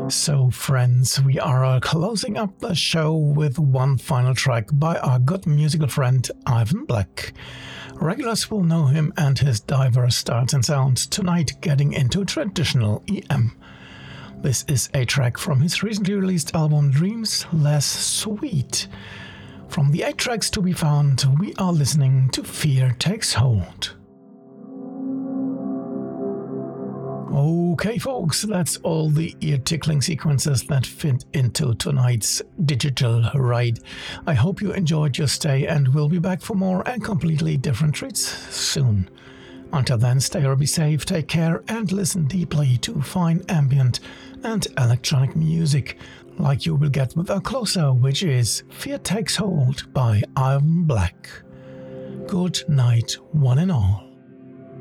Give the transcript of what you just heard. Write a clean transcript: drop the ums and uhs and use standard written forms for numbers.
So, friends, we are closing up the show with one final track by our good musical friend Ivan Black. Regulars will know him and his diverse styles and sounds, tonight getting into traditional EM. This is a track from his recently released album Dreams Less Sweet. From the 8 tracks to be found, we are listening to Fear Takes Hold. Okay, folks, that's all the ear-tickling sequences that fit into tonight's digital ride. I hope you enjoyed your stay, and we'll be back for more and completely different treats soon. Until then, stay or be safe, take care, and listen deeply to fine ambient and electronic music, like you will get with our closer, which is Fear Takes Hold by Ivan Black. Good night, one and all.